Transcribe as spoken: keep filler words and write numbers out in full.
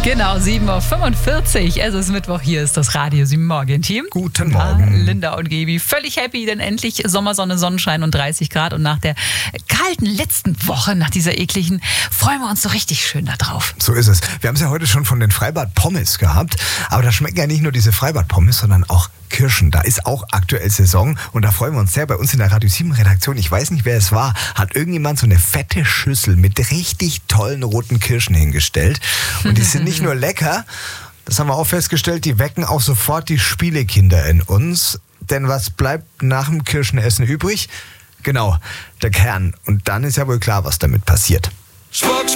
Genau, sieben Uhr fünfundvierzig. Es ist Mittwoch, hier ist das Radio sieben Morgen-Team. Guten Morgen. Linda und Gaby, völlig happy, denn endlich Sommersonne, Sonnenschein und dreißig Grad. Und nach der kalten letzten Woche, nach dieser ekligen, freuen wir uns so richtig schön da drauf. So ist es. Wir haben es ja heute schon von den Freibad-Pommes gehabt. Aber da schmecken ja nicht nur diese Freibad-Pommes, sondern auch Kirschen. Da ist auch aktuell Saison und da freuen wir uns sehr. Bei uns in der Radio sieben Redaktion, ich weiß nicht, wer es war, hat irgendjemand so eine fette Schüssel mit richtig tollen roten Kirschen hingestellt. Und die sind nicht nur lecker, das haben wir auch festgestellt, die wecken auch sofort die Spielekinder in uns. Denn was bleibt nach dem Kirschenessen übrig? Genau, der Kern. Und dann ist ja wohl klar, was damit passiert. Schmuck,